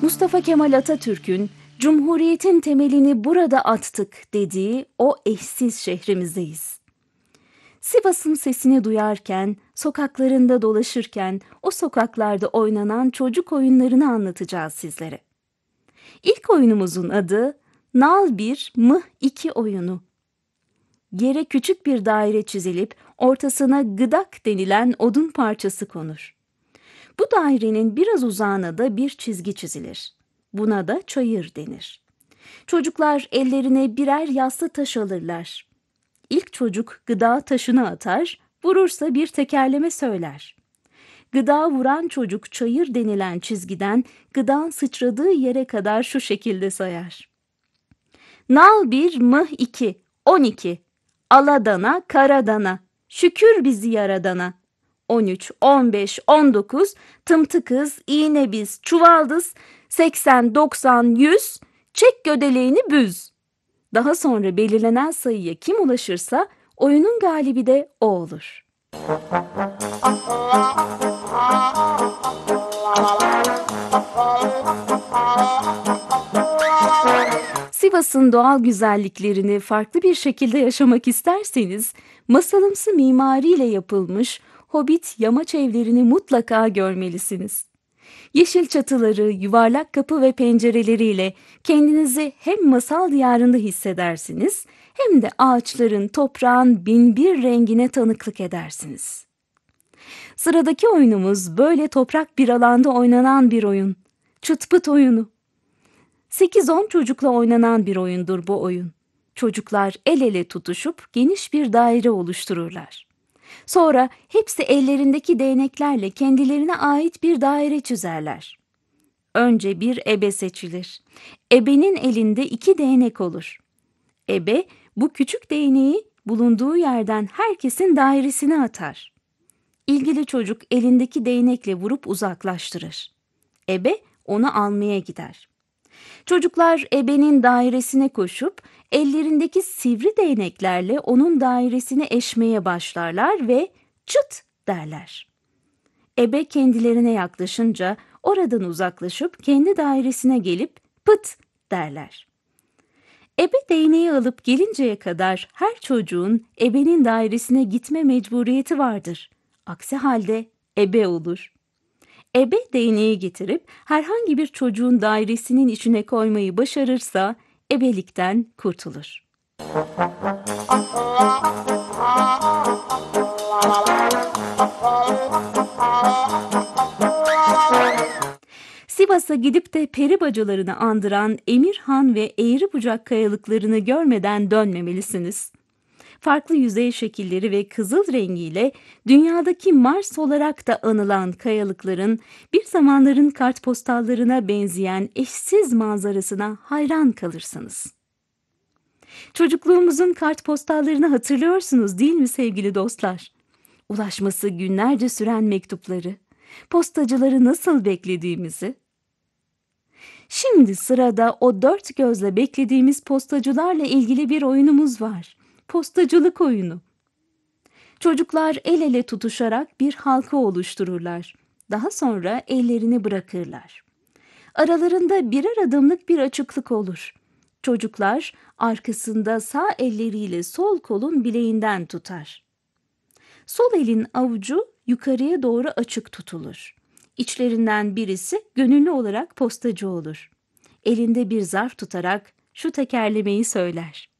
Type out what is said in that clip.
Mustafa Kemal Atatürk'ün "Cumhuriyetin temelini burada attık" dediği o eşsiz şehrimizdeyiz. Sivas'ın sesini duyarken, sokaklarında dolaşırken o sokaklarda oynanan çocuk oyunlarını anlatacağız sizlere. İlk oyunumuzun adı Nal 1 Mıh 2 oyunu. Yere küçük bir daire çizilip ortasına gıdak denilen odun parçası konur. Bu dairenin biraz uzağına da bir çizgi çizilir. Buna da çayır denir. Çocuklar ellerine birer yassı taş alırlar. İlk çocuk gıdağı taşına atar, vurursa bir tekerleme söyler. Gıdağı vuran çocuk çayır denilen çizgiden gıdağın sıçradığı yere kadar şu şekilde sayar. Nal 1 Mıh 2 12 Aladana karadana şükür bizi yaradana 13 15 19 tımtıkız iğnebiz çuvaldız 80 90 100 çek gödeleğini büz. Daha sonra belirlenen sayıya kim ulaşırsa oyunun galibi de o olur. Sivas'ın doğal güzelliklerini farklı bir şekilde yaşamak isterseniz, masalımsı mimariyle yapılmış Hobbit yamaç evlerini mutlaka görmelisiniz. Yeşil çatıları, yuvarlak kapı ve pencereleriyle kendinizi hem masal diyarında hissedersiniz, hem de ağaçların, toprağın binbir rengine tanıklık edersiniz. Sıradaki oyunumuz böyle toprak bir alanda oynanan bir oyun. Çıt pıt oyunu. 8-10 çocukla oynanan bir oyundur bu oyun. Çocuklar el ele tutuşup geniş bir daire oluştururlar. Sonra hepsi ellerindeki değneklerle kendilerine ait bir daire çizerler. Önce bir ebe seçilir. Ebenin elinde 2 değnek olur. Ebe bu küçük değneği bulunduğu yerden herkesin dairesine atar. İlgili çocuk elindeki değnekle vurup uzaklaştırır. Ebe onu almaya gider. Çocuklar ebenin dairesine koşup ellerindeki sivri değneklerle onun dairesini eşmeye başlarlar ve çıt derler. Ebe kendilerine yaklaşınca oradan uzaklaşıp kendi dairesine gelip pıt derler. Ebe değneği alıp gelinceye kadar her çocuğun ebenin dairesine gitme mecburiyeti vardır. Aksi halde ebe olur. Ebe değneği getirip herhangi bir çocuğun dairesinin içine koymayı başarırsa ebelikten kurtulur. Sivas'a gidip de peri bacalarını andıran Emirhan ve Eğribucak kayalıklarını görmeden dönmemelisiniz. Farklı yüzey şekilleri ve kızıl rengiyle dünyadaki Mars olarak da anılan kayalıkların bir zamanların kartpostallarına benzeyen eşsiz manzarasına hayran kalırsınız. Çocukluğumuzun kartpostallarını hatırlıyorsunuz değil mi sevgili dostlar? Ulaşması günlerce süren mektupları, postacıları nasıl beklediğimizi. Şimdi sırada o 4 gözle beklediğimiz postacılarla ilgili bir oyunumuz var. Postacılık oyunu. Çocuklar el ele tutuşarak bir halka oluştururlar. Daha sonra ellerini bırakırlar. Aralarında birer adımlık bir açıklık olur. Çocuklar arkasında sağ elleriyle sol kolun bileğinden tutar. Sol elin avucu yukarıya doğru açık tutulur. İçlerinden birisi gönüllü olarak postacı olur. Elinde bir zarf tutarak şu tekerlemeyi söyler.